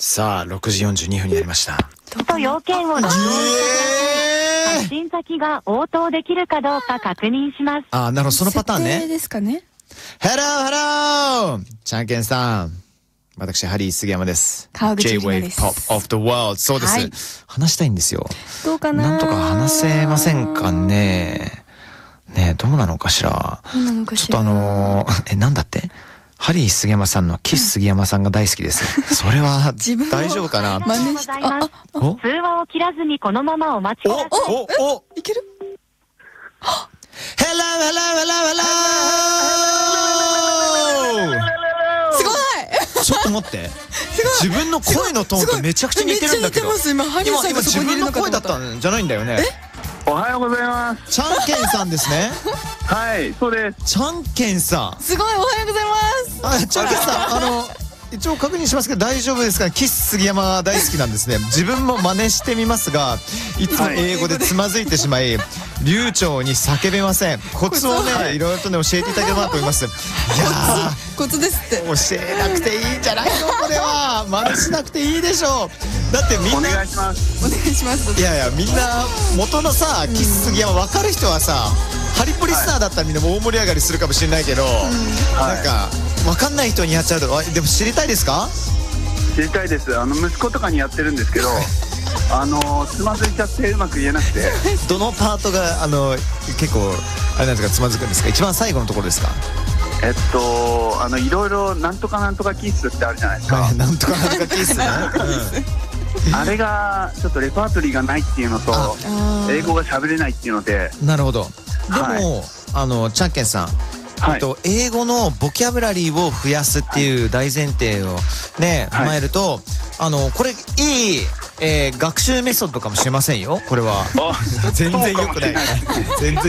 さあ、6時42分になりました。 と要件を録音して発信先が応答できるかどうか確認します。 ああ、なるほど、そのパターン設定ね。 ですかね。 Hello! ちゃんけんさん。私、ハリー杉山です。 川口ゆりなで J-Wave す。 Pop of the World。そうです。 はい、 話したいんですよ。 どうかな。 なんとか話せませんかね。ねえ、どうなのかしら。 どうなのかしちょっら。 となんだってハリー杉山さんのキス杉山さんが大好きです。それは自分の大丈夫かな。 ありがとうございます。 お通話を切らずにこのままお待ちください。 おいける。 Hello, hello, hello, hello! すごい。 ちょっと待って。自分の声のトーンとめちゃくちゃ似てるんだけど。 めっちゃ似てます。今ハリーさんがそこにいるのかと思った。 自分の声だったんじゃないんだよね。 おはようございます。 ちゃんけんさんですね。 はい、そうです。 ちゃんけんさん。 すごい、おはようございます。 あ、ちゃんけんさん、一応確認しますけど大丈夫ですかね。キス杉山が大好きなんですね。自分も真似してみますが、いつも英語でつまずいてしまい、流暢に叫べません。コツをね、いろいろとね教えていただければと思います。いやコツですって。 ー、教えなくていいんじゃないのこれは。真似しなくていいでしょう。だってみんおな、 願いします。 お願いします。 いやいや、みんな元のさ、キス杉山分かる人はさ、ハリポリスターだったらみんな大盛り上がりするかもしれないけど、なんか分かんない人にやっちゃうと。でも知りたいですか？ 知りたいです。息子とかにやってるんですけど、つまずいちゃってうまく言えなくて。 どのパートが結構あれなんですか、つまずくんですか？一番最後のところですか？ いろいろなんとかなんとかキスってあるじゃないですか。 はい、なんとかなんとかキスね。 あれがちょっとレパートリーがないっていうのと、英語が喋れないっていうので。 なるほど。でも、 はい、 ちゃんけんさん、 はい、 英語のボキャブラリーを増やすっていう大前提をね、踏まえると、これいい、学習メソッドかもしれませんよ。これは全然良くない。全然